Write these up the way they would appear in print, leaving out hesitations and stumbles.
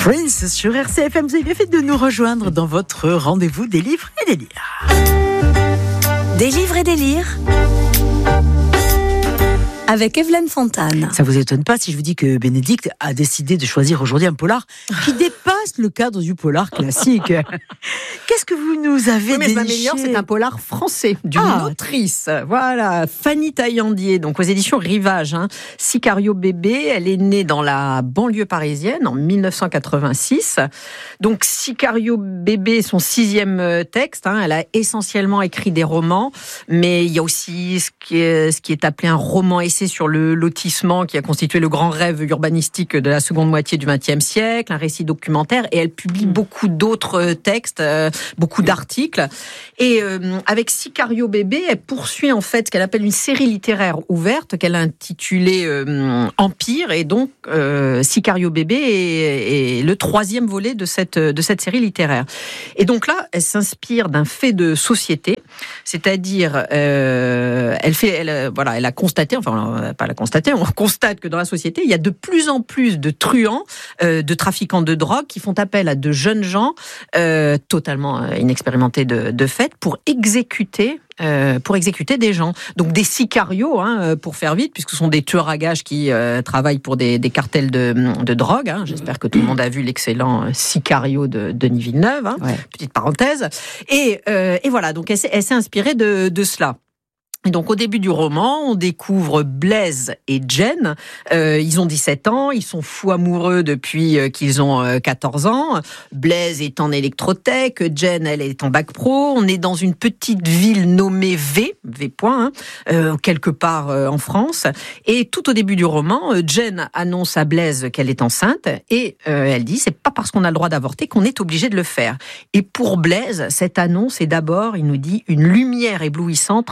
Prince sur RCFM. Vous avez bien fait de nous rejoindre dans votre rendez-vous des livres et des lires. Des livres et des lires avec Evelyne Fontane. Ça vous étonne pas si je vous dis que Bénédicte a décidé de choisir aujourd'hui un polar qui dépasse le cadre du polar classique. Qu'est-ce que vous nous avez déniché? Ma meilleure, c'est un polar français, d'une autrice. Voilà, Fanny Taillandier, donc aux éditions Rivage. Sicario bébé, elle est née dans la banlieue parisienne en 1986. Donc Sicario bébé, son 6e texte. Elle a essentiellement écrit des romans, mais il y a aussi ce qui est appelé un roman essai sur le lotissement qui a constitué le grand rêve urbanistique de la seconde moitié du XXe siècle, un récit documentaire, et elle publie beaucoup d'autres textes, beaucoup d'articles. Et avec Sicario bébé, elle poursuit en fait ce qu'elle appelle une série littéraire ouverte qu'elle a intitulée Empire, et donc Sicario bébé est le 3e volet de cette série littéraire. Et donc là, elle s'inspire d'un fait de société, c'est-à-dire elle a constaté, on constate que dans la société, il y a de plus en plus de truands, de trafiquants de drogue qui font appel à de jeunes gens totalement inexpérimentés de fait pour exécuter des gens. Donc des sicarios, pour faire vite, puisque ce sont des tueurs à gages qui travaillent pour des cartels de drogue. J'espère que tout le monde a vu l'excellent Sicario de Denis Villeneuve. Ouais. Petite parenthèse. Et voilà, donc elle s'est inspirée de cela. Et donc, au début du roman, on découvre Blaise et Jen. Ils ont 17 ans, ils sont fous amoureux depuis qu'ils ont 14 ans. Blaise est en électrotech, Jen, elle est en bac pro. On est dans une petite ville nommée V, quelque part en France. Et tout au début du roman, Jen annonce à Blaise qu'elle est enceinte et elle dit, c'est pas parce qu'on a le droit d'avorter qu'on est obligé de le faire. Et pour Blaise, cette annonce est d'abord, il nous dit, une lumière éblouissante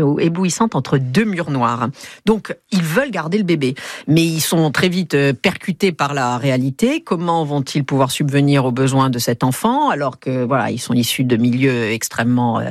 entre deux murs noirs. Donc, ils veulent garder le bébé. Mais ils sont très vite percutés par la réalité. Comment vont-ils pouvoir subvenir aux besoins de cet enfant, alors que, voilà, ils sont issus de milieux extrêmement,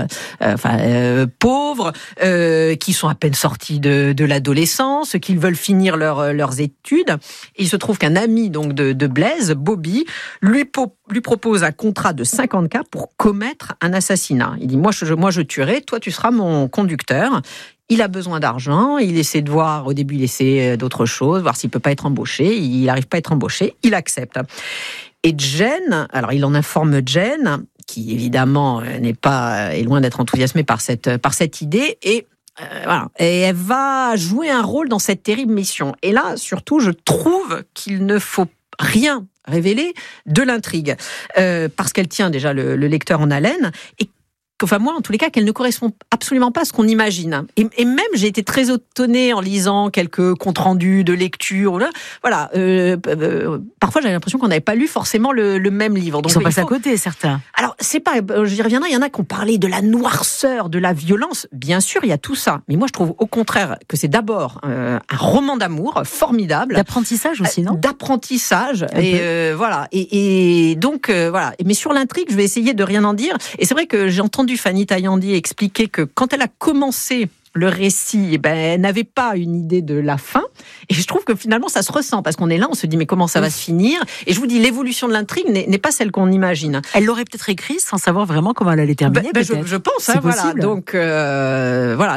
pauvres, qui sont à peine sortis de l'adolescence, qu'ils veulent finir leurs études. Et il se trouve qu'un ami, donc, de Blaise, Bobby, lui propose un contrat de 50K pour commettre un assassinat. Il dit, moi je tuerai, toi tu seras mon conducteur. Il a besoin d'argent, il essaie de voir, au début il essaie d'autres choses, voir s'il peut pas être embauché, il n'arrive pas à être embauché, il accepte. Et Jen, alors il en informe Jen, qui évidemment est loin d'être enthousiasmée par cette idée, et voilà. Et elle va jouer un rôle dans cette terrible mission. Et là, surtout, je trouve qu'il ne faut rien révéler de l'intrigue, parce qu'elle tient déjà le lecteur en haleine, et enfin moi en tous les cas qu'elle ne correspond absolument pas à ce qu'on imagine. Et même j'ai été très étonnée en lisant quelques comptes rendus de lecture. Voilà, parfois j'avais l'impression qu'on n'avait pas lu forcément le même livre. Donc, ils sont passés à côté, certains. Alors c'est pas, j'y reviendrai. Il y en a qui ont parlé de la noirceur, de la violence. Bien sûr, il y a tout ça. Mais moi je trouve au contraire que c'est d'abord un roman d'amour formidable, d'apprentissage aussi, non? D'apprentissage. Voilà. Et donc voilà. Mais sur l'intrigue, je vais essayer de rien en dire. Et c'est vrai que j'ai entendu Fanny Taillandier expliquer que quand elle a commencé le récit, elle n'avait pas une idée de la fin. Et je trouve que finalement, ça se ressent. Parce qu'on est là, on se dit, mais comment ça va se finir? Et je vous dis, l'évolution de l'intrigue n'est pas celle qu'on imagine. Elle l'aurait peut-être écrit sans savoir vraiment comment elle allait terminer, peut-être. Je pense, voilà. Donc, voilà,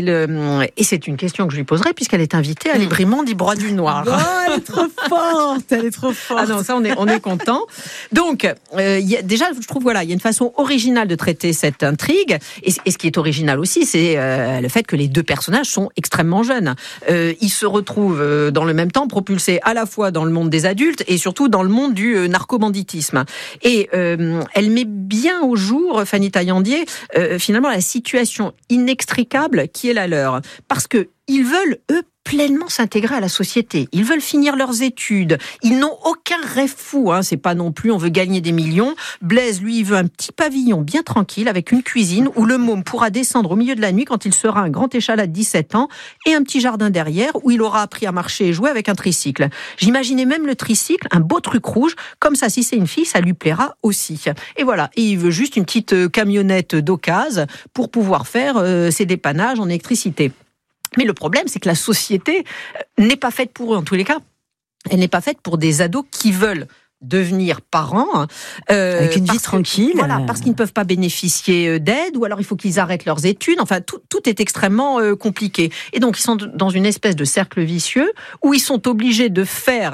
et c'est une question que je lui poserai, puisqu'elle est invitée à l'Ébrimont d'Ibrois du Noir. Oh, elle est trop forte, elle est trop forte. Ah non, ça, on est content. Donc, déjà, je trouve, voilà, il y a une façon originale de traiter cette intrigue. Et ce qui est original aussi, c'est le fait que les deux personnages sont extrêmement jeunes. Ils se retrouvent dans le même temps propulsés à la fois dans le monde des adultes et surtout dans le monde du narcobanditisme. Et elle met bien au jour, Fanny Taillandier, finalement la situation inextricable qui est la leur. Parce que ils veulent, eux, pleinement s'intégrer à la société. Ils veulent finir leurs études. Ils n'ont aucun rêve fou. C'est pas non plus on veut gagner des millions. Blaise, lui, il veut un petit pavillon bien tranquille avec une cuisine où le môme pourra descendre au milieu de la nuit quand il sera un grand échalas de 17 ans et un petit jardin derrière où il aura appris à marcher et jouer avec un tricycle. J'imaginais même le tricycle, un beau truc rouge. Comme ça, si c'est une fille, ça lui plaira aussi. Et voilà. Et il veut juste une petite camionnette d'occasion pour pouvoir faire ses dépannages en électricité. Mais le problème, c'est que la société n'est pas faite pour eux, en tous les cas. Elle n'est pas faite pour des ados qui veulent devenir parents. Avec une vie tranquille. Voilà, parce qu'ils ne peuvent pas bénéficier d'aide, ou alors il faut qu'ils arrêtent leurs études. Enfin, tout est extrêmement compliqué. Et donc, ils sont dans une espèce de cercle vicieux où ils sont obligés de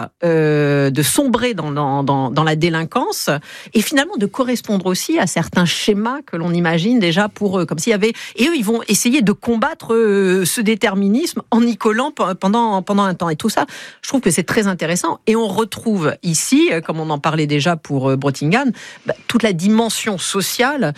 sombrer dans la délinquance et finalement de correspondre aussi à certains schémas que l'on imagine déjà pour eux. Comme s'il y avait... Et eux, ils vont essayer de combattre ce déterminisme en y collant pendant un temps. Et tout ça, je trouve que c'est très intéressant. Et on retrouve ici, comme on en parlait déjà pour Brottingham, toute la dimension sociale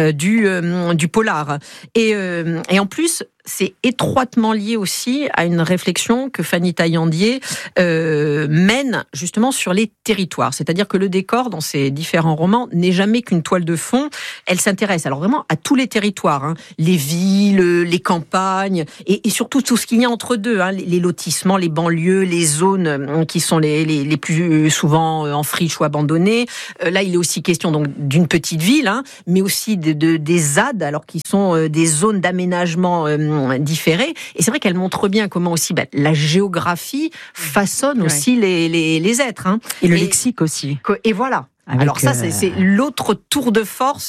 du polar. Et en plus, c'est étroitement lié aussi à une réflexion que Fanny Taillandier mène justement sur les territoires. C'est-à-dire que le décor dans ses différents romans n'est jamais qu'une toile de fond. Elle s'intéresse alors vraiment à tous les territoires, hein. Les villes, les campagnes et surtout tout ce qu'il y a entre deux, hein. Les lotissements, les banlieues, les zones qui sont les plus souvent en friche ou abandonnées. Là, il est aussi question donc d'une petite ville, hein, mais aussi des ZAD, alors qui sont des zones d'aménagement différées. Et c'est vrai qu'elle montre bien comment aussi la géographie façonne aussi les êtres. Hein. Et le lexique aussi. Et voilà. Alors ça, c'est l'autre tour de force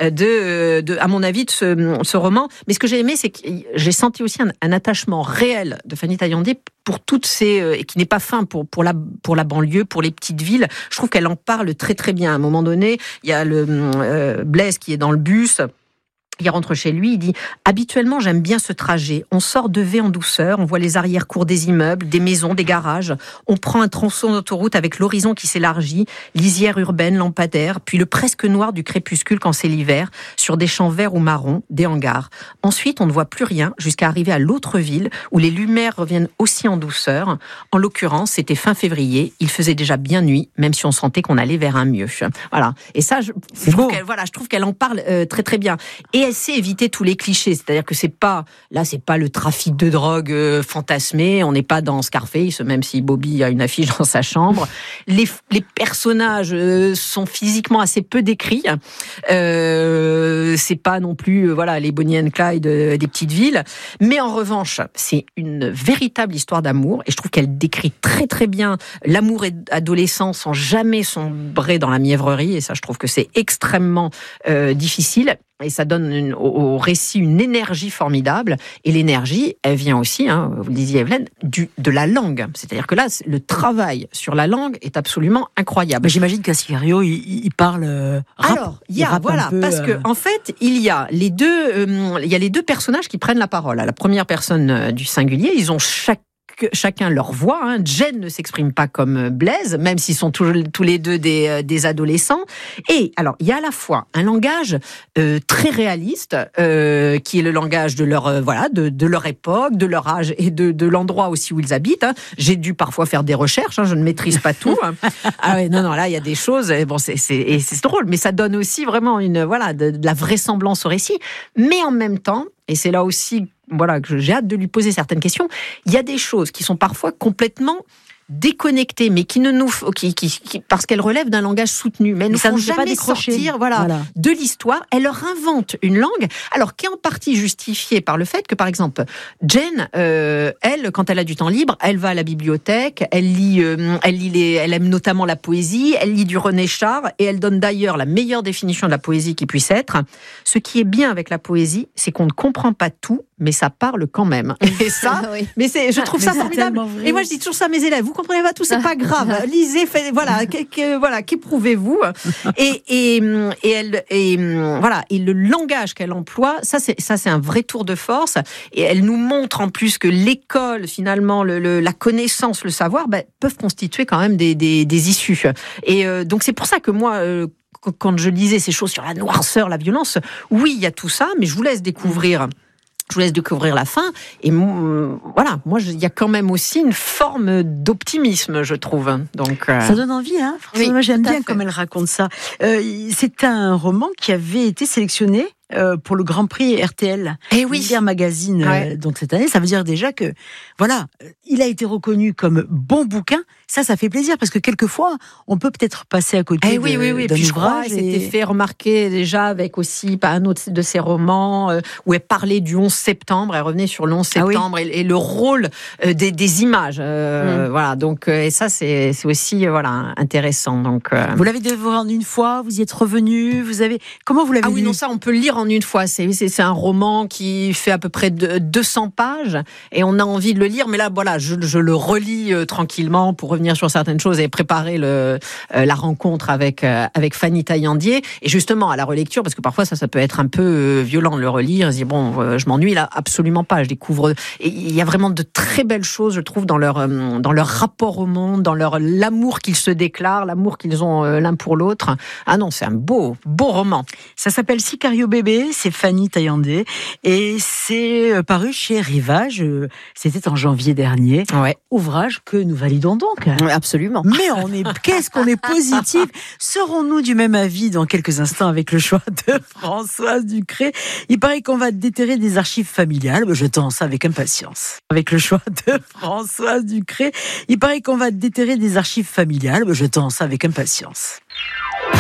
à mon avis, de ce roman. Mais ce que j'ai aimé, c'est que j'ai senti aussi un attachement réel de Fanny Taillandier pour toutes ces... et qui n'est pas fin pour la banlieue, pour les petites villes. Je trouve qu'elle en parle très très bien. À un moment donné, il y a le Blaise qui est dans le bus... Il rentre chez lui, il dit « Habituellement, j'aime bien ce trajet. On sort de V en douceur, on voit les arrière-cours des immeubles, des maisons, des garages. On prend un tronçon d'autoroute avec l'horizon qui s'élargit, lisière urbaine, lampadaire, puis le presque noir du crépuscule quand c'est l'hiver, sur des champs verts ou marrons, des hangars. Ensuite, on ne voit plus rien jusqu'à arriver à l'autre ville où les lumières reviennent aussi en douceur. En l'occurrence, c'était fin février. Il faisait déjà bien nuit, même si on sentait qu'on allait vers un mieux. » Voilà. Et ça, je trouve qu'elle en parle très très bien. Et elle sait éviter tous les clichés, c'est-à-dire que c'est pas le trafic de drogue fantasmé, on n'est pas dans Scarface, même si Bobby a une affiche dans sa chambre. Les personnages sont physiquement assez peu décrits. C'est pas non plus les Bonnie and Clyde des petites villes, mais en revanche, c'est une véritable histoire d'amour et je trouve qu'elle décrit très très bien l'amour adolescent sans jamais sombrer dans la mièvrerie et ça, je trouve que c'est extrêmement difficile. Et ça donne au récit une énergie formidable. Et l'énergie, elle vient aussi, vous le disiez Evelyne, de la langue. C'est-à-dire que là, le travail sur la langue est absolument incroyable. J'imagine qu'à Sicario, il parle rap. Alors, parce que en fait, il y a les deux personnages qui prennent la parole. À la première personne du singulier, ils ont chacun leur voix. Hein. Jen ne s'exprime pas comme Blaise, même s'ils sont tous les deux des adolescents. Et alors, il y a à la fois un langage très réaliste, qui est le langage de leur époque, de leur âge et de l'endroit aussi où ils habitent. Hein. J'ai dû parfois faire des recherches, je ne maîtrise pas tout. Ah ouais, non, là, il y a des choses. Bon, c'est drôle, mais ça donne aussi vraiment de la vraisemblance au récit. Mais en même temps, et c'est là aussi que j'ai hâte de lui poser certaines questions. Il y a des choses qui sont parfois complètement déconnectées, mais qui parce qu'elles relèvent d'un langage soutenu, mais elles ne font jamais sortir de l'histoire. Elle leur invente une langue, alors qui est en partie justifiée par le fait que, par exemple, Jen, elle, quand elle a du temps libre, elle va à la bibliothèque, elle aime notamment la poésie, elle lit du René Char, et elle donne d'ailleurs la meilleure définition de la poésie qui puisse être. Ce qui est bien avec la poésie, c'est qu'on ne comprend pas tout, mais ça parle quand même. Et ça, oui. Je trouve ça formidable. Et moi, je dis toujours ça à mes élèves. Vous comprenez pas tout, c'est pas grave. Lisez, qu'éprouvez-vous. Et le langage qu'elle emploie, ça c'est un vrai tour de force. Et elle nous montre en plus que l'école, finalement, la connaissance, le savoir, peuvent constituer quand même des issues. Et donc c'est pour ça que moi, quand je lisais ces choses sur la noirceur, la violence, oui, il y a tout ça, mais je vous laisse découvrir la fin. Et il y a quand même aussi une forme d'optimisme, je trouve. Donc, ça donne envie, hein. Franchement, moi, j'aime bien comme elle raconte ça. C'est un roman qui avait été sélectionné pour le Grand Prix RTL, Lire Magazine, donc cette année. Ça veut dire déjà que, il a été reconnu comme bon bouquin. ça fait plaisir parce que quelquefois, on peut peut-être passer à côté oui. d'un Puis je crois ouvrage. qu'elle s'était fait remarquer déjà avec aussi un autre de ses romans où elle parlait du 11 septembre. Elle revenait sur le 11 septembre et le rôle des images. Voilà. Donc, et ça, c'est aussi intéressant. Donc, Vous l'avez dévoré en une fois, vous y êtes revenu, comment vous l'avez lu? Oui, non, ça, on peut le lire en une fois. C'est un roman qui fait à peu près 200 pages et on a envie de le lire. Mais là, voilà, je le relis tranquillement pour revenir sur certaines choses et préparer la rencontre avec Fanny Taillandier. Et justement, à la relecture, parce que parfois, ça peut être un peu violent de le relire. On se dit, je m'ennuie là, absolument pas. Je découvre. Et il y a vraiment de très belles choses, je trouve, dans leur rapport au monde, dans l'amour qu'ils se déclarent, l'amour qu'ils ont l'un pour l'autre. Ah non, c'est un beau roman. Ça s'appelle Sicario bébé, c'est Fanny Taillandier et c'est paru chez Rivage. C'était en janvier dernier. Ouais. Ouvrage que nous validons donc. Absolument. Mais qu'est-ce qu'on est positif. Serons-nous du même avis dans quelques instants avec le choix de Françoise Ducré? Il paraît qu'on va déterrer des archives familiales. J'attends ça avec impatience. Avec le choix de Françoise Ducré, il paraît qu'on va déterrer des archives familiales. J'attends ça avec impatience.